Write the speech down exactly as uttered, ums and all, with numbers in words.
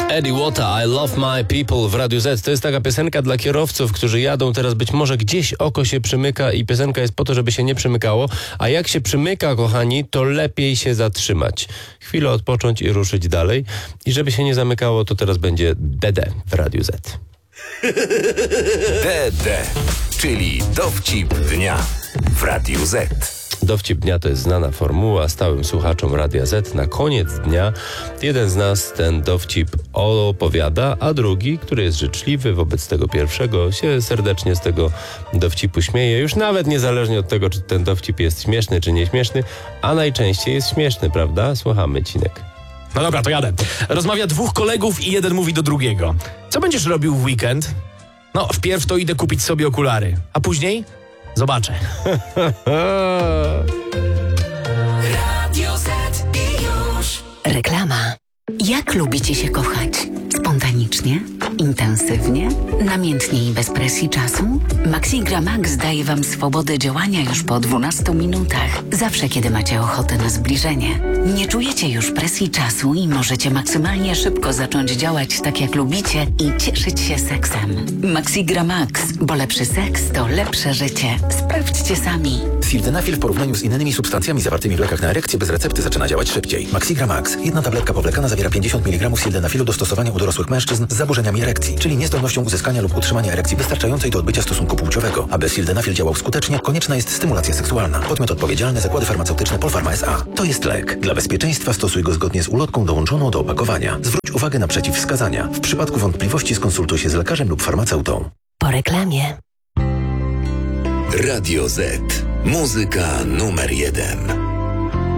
Eddie Wota, I Love My People w Radiu Z. To jest taka piosenka dla kierowców, którzy jadą teraz, być może gdzieś oko się przymyka i piosenka jest po to, żeby się nie przymykało. A jak się przymyka, kochani, to lepiej się zatrzymać. Chwilę odpocząć i ruszyć dalej. I żeby się nie zamykało, to teraz będzie D D w Radiu Z. D D, czyli dowcip dnia w Radiu Z. Dowcip dnia to jest znana formuła stałym słuchaczom Radia Z. Na koniec dnia jeden z nas ten dowcip opowiada, a drugi, który jest życzliwy wobec tego pierwszego, się serdecznie z tego dowcipu śmieje. Już nawet niezależnie od tego, czy ten dowcip jest śmieszny, czy nieśmieszny, a najczęściej jest śmieszny, prawda? Słuchamy, Cinek. No dobra, to jadę. Rozmawia dwóch kolegów i jeden mówi do drugiego: co będziesz robił w weekend? No, wpierw to idę kupić sobie okulary, a później zobaczę. Radio Z i już. Reklama. Jak lubicie się kochać? Spontanicznie? Intensywnie? Namiętnie i bez presji czasu? Maxigra Max daje Wam swobodę działania już po dwunastu minutach. Zawsze, kiedy macie ochotę na zbliżenie. Nie czujecie już presji czasu i możecie maksymalnie szybko zacząć działać tak, jak lubicie i cieszyć się seksem. Maxigra Max, bo lepszy seks to lepsze życie. Sprawdźcie sami. Sildenafil w porównaniu z innymi substancjami zawartymi w lekach na erekcję bez recepty zaczyna działać szybciej. Maxigra Max. Jedna tabletka powlekana zawiera pięćdziesiąt miligramów sildenafilu do stosowania u dorosłych mężczyzn z zaburzeniami erekcji, czyli niezdolnością uzyskania lub utrzymania erekcji wystarczającej do odbycia stosunku płciowego. Aby sildenafil działał skutecznie, konieczna jest stymulacja seksualna. Podmiot odpowiedzialny: Zakłady Farmaceutyczne Polpharma S A. To jest lek. Dla bezpieczeństwa stosuj go zgodnie z ulotką dołączoną do opakowania. Zwróć uwagę na przeciwwskazania. W przypadku wątpliwości skonsultuj się z lekarzem lub farmaceutą. Po reklamie. Radio Z. Muzyka numer jeden.